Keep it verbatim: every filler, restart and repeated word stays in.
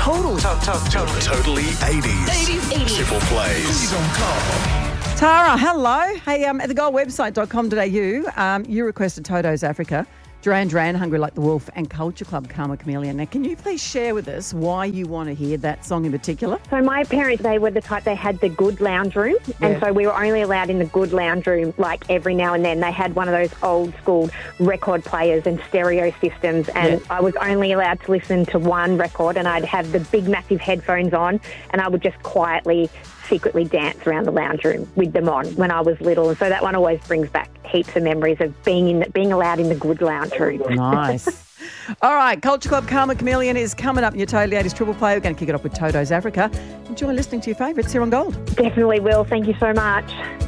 Total. To- to- to- Totally eighties. eighties. eighties. Triple plays. Who's on call? Tara, hello. Hey, um, at the gold website dot com dot a u, um, you requested Toto's Africa, Duran Duran, Hungry Like the Wolf, and Culture Club, Karma Chameleon. Now, can you please share with us why you want to hear that song in particular? So my parents, they were the type, they had the good lounge room. Yeah. And so we were only allowed in the good lounge room like every now and then. They had one of those old school record players and stereo systems. And Yeah. I was only allowed to listen to one record, and I'd have the big massive headphones on, and I would just quietly, secretly dance around the lounge room with them on when I was little. And so that one always brings back heaps of memories of being in, being allowed in the good lounge room. Nice. All right, Culture Club, Karma Chameleon is coming up in your Totally eighties Triple Play. We're going to kick it off with Toto's Africa. Enjoy listening to your favourites here on Gold. Definitely will. Thank you so much.